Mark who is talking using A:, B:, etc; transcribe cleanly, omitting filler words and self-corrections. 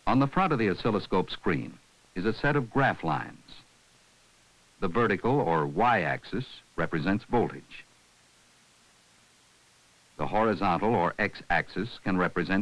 A: On the front of the oscilloscope screen is a set of graph lines. The vertical or y-axis represents voltage. The horizontal or x-axis can represent